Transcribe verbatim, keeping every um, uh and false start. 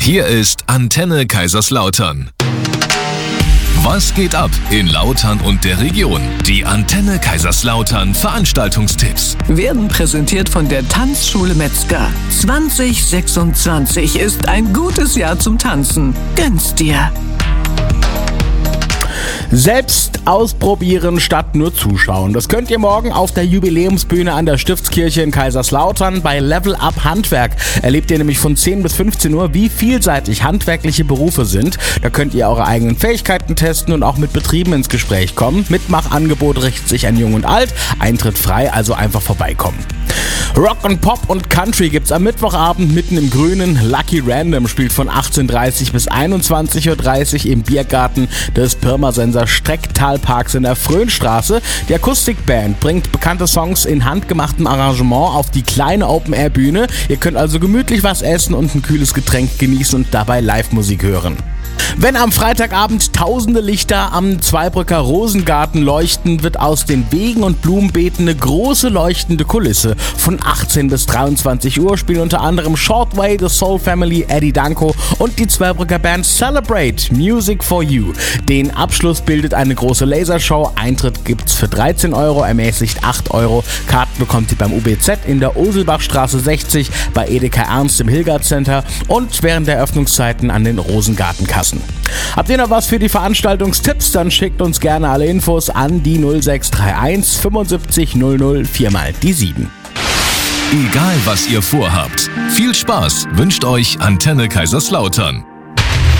Hier ist Antenne Kaiserslautern. Was geht ab in Lautern und der Region? Die Antenne Kaiserslautern Veranstaltungstipps werden präsentiert von der Tanzschule Metzger. zwanzig sechsundzwanzig ist ein gutes Jahr zum Tanzen. Gönn's dir! Selbst ausprobieren statt nur zuschauen. Das könnt ihr morgen auf der Jubiläumsbühne an der Stiftskirche in Kaiserslautern bei Level Up Handwerk. Erlebt ihr nämlich von zehn bis fünfzehn Uhr, wie vielseitig handwerkliche Berufe sind. Da könnt ihr eure eigenen Fähigkeiten testen und auch mit Betrieben ins Gespräch kommen. Mitmachangebot richtet sich an Jung und Alt. Eintritt frei, also einfach vorbeikommen. Rock und Pop und Country gibt's am Mittwochabend mitten im Grünen. Lucky Random spielt von achtzehn Uhr dreißig bis einundzwanzig Uhr dreißig im Biergarten des Pirmasens Strecktalparks in der Fröhnstraße. Die Akustikband bringt bekannte Songs in handgemachtem Arrangement auf die kleine Open-Air-Bühne. Ihr könnt also gemütlich was essen und ein kühles Getränk genießen und dabei Live-Musik hören. Wenn am Freitagabend tausende Lichter am Zweibrücker Rosengarten leuchten, wird aus den Wegen und Blumenbeeten eine große leuchtende Kulisse. Von achtzehn bis dreiundzwanzig Uhr spielen unter anderem Shortway, The Soul Family, Eddie Danko und die Zweibrücker Band Celebrate, Music for You. Den Abschluss bildet eine große Lasershow. Eintritt gibt's für dreizehn Euro, ermäßigt acht Euro. Karten bekommt ihr beim U B Z in der Urselbachstraße sechzig, bei Edeka Ernst im Hilgard Center und während der Öffnungszeiten an den Rosengartenkassen. Habt ihr noch was für die Veranstaltungstipps? Dann schickt uns gerne alle Infos an die null sechs drei eins fünfundsiebzig null null vier mal die sieben. Egal was ihr vorhabt, viel Spaß wünscht euch Antenne Kaiserslautern.